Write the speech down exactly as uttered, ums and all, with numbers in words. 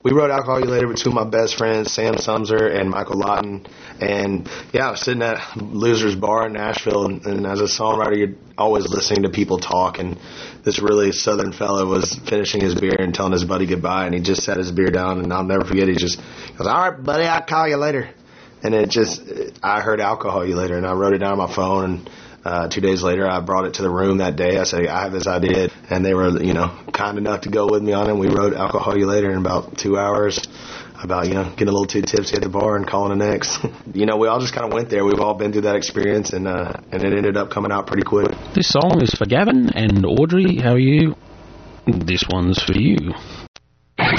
we wrote Alcohol You Later with two of my best friends, Sam Sumser and Michael Lawton. And, yeah, I was sitting at Loser's Bar in Nashville, and, and as a songwriter, you're always listening to people talk. And this really southern fellow was finishing his beer and telling his buddy goodbye, and he just set his beer down, and I'll never forget, he just goes, all right, buddy, I'll call you later. And it just, I heard Alcohol You Later, and I wrote it down on my phone, and uh, two days later, I brought it to the room that day. I said, I have this idea, and they were, you know, kind enough to go with me on it. We wrote Alcohol You Later in about two hours about, you know, getting a little too tipsy at the bar and calling an ex. You know, we all just kind of went there. We've all been through that experience, and uh, and it ended up coming out pretty quick. This song is for Gavin and Audrey. How are you? This one's for you.